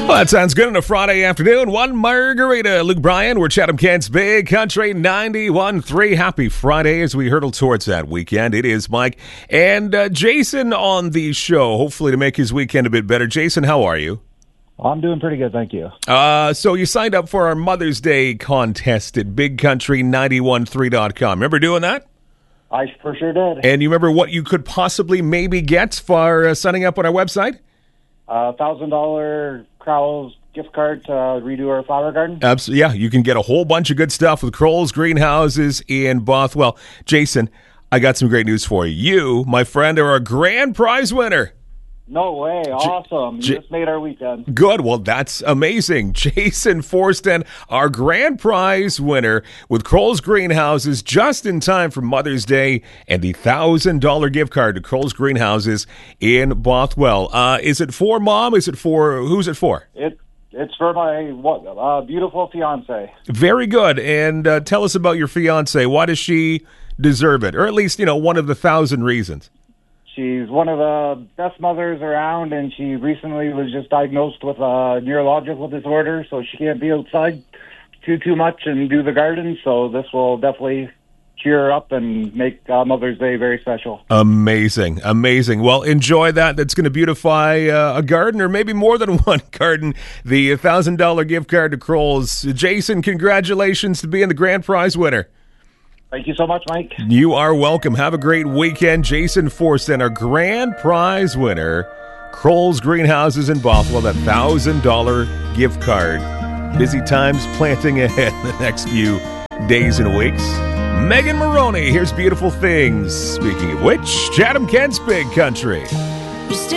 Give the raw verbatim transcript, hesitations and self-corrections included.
Well, that sounds good on a Friday afternoon. One margarita. Luke Bryan, we're Chatham Kent's Big Country ninety-one point three. Happy Friday as we hurtle towards that weekend. It is Mike and uh, Jason on the show, hopefully to make his weekend a bit better. Jason, how are you? I'm doing pretty good, thank you. Uh, so you signed up for our Mother's Day contest at big country nine one three dot com. Remember doing that? I for sure did. And you remember what you could possibly maybe get for uh, signing up on our website? A uh, one thousand dollars Crowell's gift card to redo our flower garden. Absolutely, yeah. You can get a whole bunch of good stuff with Crowell's Greenhouses in Bothwell. Jason, I got some great news for you. You, my friend, are a grand prize winner. No way. Awesome. J- you just made our weekend. Good. Well, that's amazing. Jason Forsten, our grand prize winner with Crowell's Greenhouses, just in time for Mother's Day and the one thousand dollars gift card to Crowell's Greenhouses in Bothwell. Uh, is it for Mom? Is it for, who's it for? It It's for my uh, beautiful fiance. Very good. And uh, tell us about your fiance. Why does she deserve it? Or at least, you know, one of the thousand reasons. She's one of the best mothers around, and she recently was just diagnosed with a neurological disorder, so she can't be outside too, too much and do the garden, so this will definitely cheer her up and make uh, Mother's Day very special. Amazing, amazing. Well, enjoy that. That's going to beautify uh, a garden, or maybe more than one garden. The one thousand dollars gift card to Crowell's. Jason, congratulations to being the grand prize winner. Thank you so much, Mike. You are welcome. Have a great weekend. Jason Forsten, our grand prize winner, Crowell's Greenhouses in Bothwell, that one thousand dollars gift card. Busy times planting ahead the next few days and weeks. Megan Maroney, here's Beautiful Things. Speaking of which, Chatham Kent's Big Country.